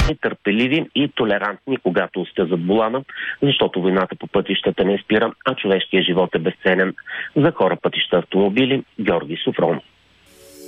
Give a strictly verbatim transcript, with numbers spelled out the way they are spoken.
спокойни, търпеливи и толерантни, когато сте зад волана, защото войната по пътищата не спира, а човешкият живот е безценен. За хора, пътища, автомобили, Георги Софрон.